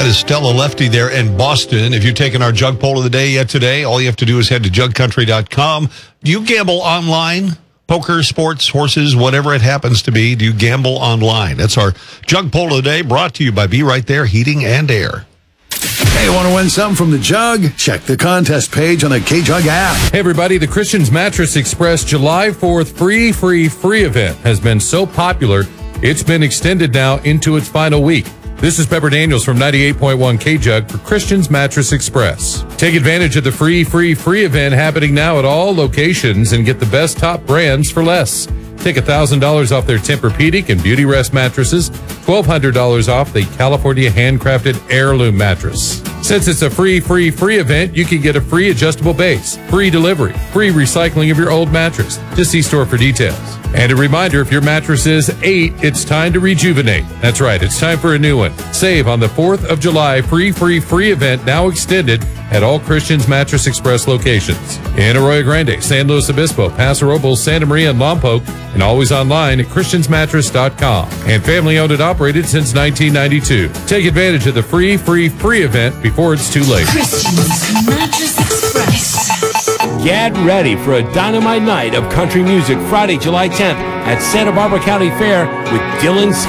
is Stella Lefty there in Boston. If you're taking our jug poll of the day yet today, all you have to do is head to jugcountry.com. Do you gamble online? Poker, sports, horses, whatever it happens to be, do you gamble online? That's our jug poll of the day, brought to you by Be Right There Heating and Air. Hey, want to win something from the Jug? Check the contest page on the K-Jug app. Hey, everybody, the Christian's Mattress Express July 4th free event has been so popular, it's been extended now into its final week. This is Pepper Daniels from 98.1 K-Jug for Christian's Mattress Express. Take advantage of the free event happening now at all locations and get the best top brands for less. Take $1,000 off their Tempur-Pedic and Beauty Rest mattresses, $1,200 off the California handcrafted heirloom mattress. Since it's a free event, you can get a free adjustable base, free delivery, free recycling of your old mattress. Just see store for details. And a reminder, if your mattress is 8, it's time to rejuvenate. That's right, it's time for a new one. Save on the 4th of July free event now extended at all Christian's Mattress Express locations. In Arroyo Grande, San Luis Obispo, Paso Robles, Santa Maria, and Lompoc, and always online at christiansmattress.com. And family owned and operated since 1992. Take advantage of the free event before it's too late. Christian's Mattress Express. Get ready for a dynamite night of country music Friday, July 10th at Santa Barbara County Fair with Dylan Scott.